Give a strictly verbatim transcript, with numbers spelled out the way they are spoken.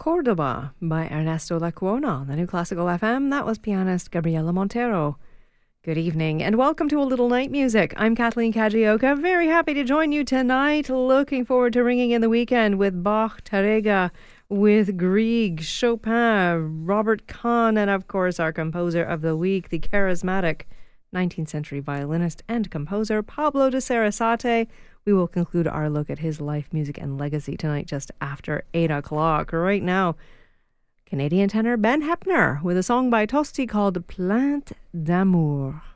Cordoba by Ernesto Lecuona on the New Classical F M. That was pianist Gabriela Montero. Good evening and welcome to A Little Night Music. I'm Kathleen Kajioka. Very happy to join you tonight. Looking forward to ringing in the weekend with Bach, Tárrega, with Grieg, Chopin, Robert Kahn, and of course our composer of the week, the charismatic nineteenth century violinist and composer Pablo de Sarasate. We will conclude our look at his life, music, and legacy tonight just after eight o'clock. Right now, Canadian tenor Ben Heppner with a song by Tosti called Plainte d'amour.